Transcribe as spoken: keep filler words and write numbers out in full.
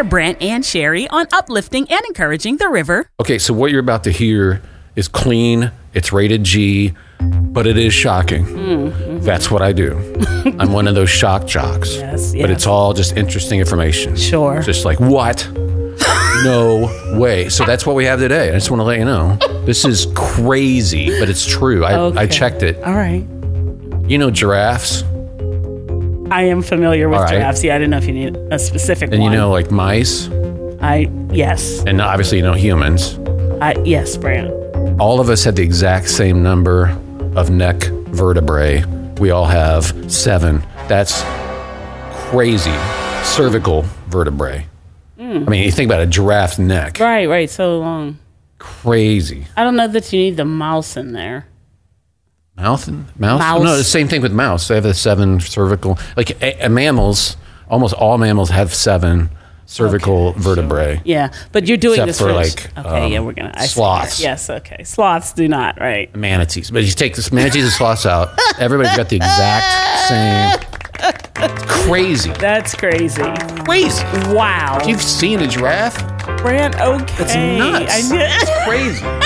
Hear Brent and Sherry on uplifting and encouraging the river. Okay, so what you're about to hear is clean. It's rated G, but it is shocking. Mm-hmm. That's what I do. I'm one of those shock jocks. Yes, yes. But it's all just interesting information. Sure. Just like, what? No way. So that's what we have today. I just want to let you know. This is crazy, but it's true. I, okay. I checked it. All right. You know giraffes? I am familiar with All right. giraffes. Yeah, I didn't know if you need a specific and one. And you know, like mice? I, yes. And obviously you know humans. I, yes, Brant. All of us have the exact same number of neck vertebrae. We all have seven. That's crazy. Cervical vertebrae. Mm. I mean, you think about a giraffe's neck. Right, right. So long. Crazy. I don't know that you need the mouse in there. Mouth and mouse? Mouse. No, the same thing with mouse. They have the seven cervical. Like a, a mammals, almost all mammals have seven cervical okay, vertebrae. Sure. Yeah, but you're doing except this for, for like okay. um, Yeah, we're gonna I sloths. See. Yes, okay. Sloths do not, right? Manatees, but you take this manatees and sloths out. Everybody's got the exact same. It's crazy. That's crazy. Crazy. Wow. You've seen a giraffe? Brant, okay. It's nuts. I It's crazy.